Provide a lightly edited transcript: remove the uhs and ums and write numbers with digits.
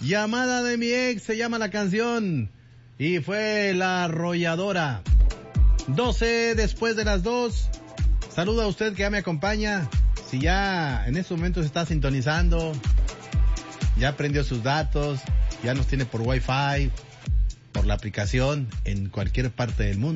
Llamada de mi ex se llama la canción. Y fue La Arrolladora. 12 después de las 2. Saluda a usted que ya me acompaña. Si ya en estos momentos está sintonizando, ya prendió sus datos, ya nos tiene por Wi-Fi, por la aplicación en cualquier parte del mundo.